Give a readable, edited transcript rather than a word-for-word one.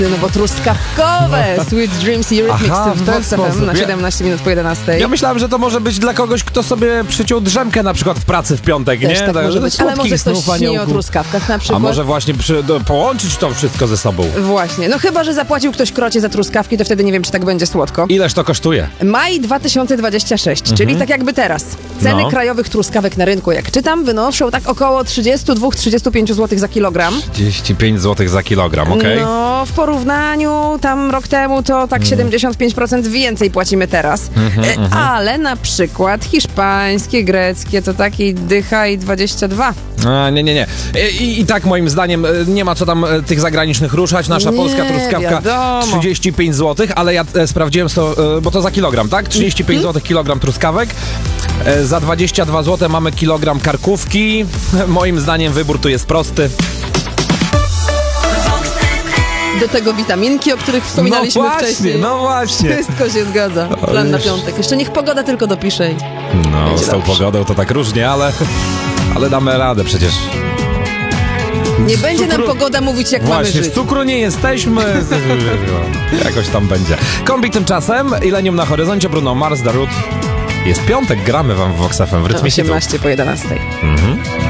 No bo truskawkowe Sweet Dreams i Eurythmics Aha, w w ten Vox FM sposób. na 17 minut po 11. Ja myślałem, że to może być dla kogoś, kto sobie przyciął drzemkę na przykład w pracy w piątek, Też nie? tak może być, ale może słodkich ktoś snów, śni o aniołków. truskawkach na A przykład. może właśnie połączyć to wszystko ze sobą. Właśnie, no chyba, że zapłacił ktoś krocie za truskawki, to wtedy nie wiem, czy tak będzie słodko. Ileż to kosztuje? Maj 2026, czyli tak jakby teraz. Ceny No. krajowych truskawek na rynku, jak czytam, wynoszą tak około 32-35 zł za kilogram. 35 zł za kilogram, okej? No, w porównaniu tam rok temu to tak 75% więcej płacimy teraz. Ale na przykład hiszpańskie, greckie to taki dycha i 22. A, nie. I tak moim zdaniem nie ma co tam tych zagranicznych ruszać. Nasza Nie, polska truskawka wiadomo. 35 zł, ale ja sprawdziłem, bo to za kilogram, tak? 35 zł kilogram truskawek. Za 22 zł mamy kilogram karkówki. Moim zdaniem wybór tu jest prosty. Do tego witaminki, o których wspominaliśmy wcześniej. No właśnie. Wszystko się zgadza. Plan na piątek. Jeszcze niech pogoda tylko dopisze. No, Będzie z tą dobrze. pogodą to tak różnie, ale damy radę przecież. Nie będzie nam pogoda mówić, jak mamy Właśnie, żyć. z cukru nie jesteśmy. Jakoś tam będzie. Kombi tymczasem, Illenium na horyzoncie, Bruno Mars, Darut. Jest piątek, gramy wam w Vox FM w rytmie hitu. 18 po 11.